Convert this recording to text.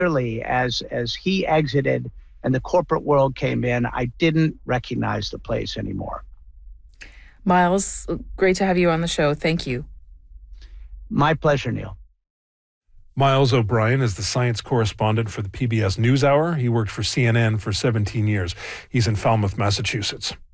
clearly as he exited and the corporate world came in, I didn't recognize the place anymore. Miles, great to have you on the show. Thank you. My pleasure, Neil. Miles O'Brien is the science correspondent for the PBS NewsHour. He worked for CNN for 17 years. He's in Falmouth, Massachusetts.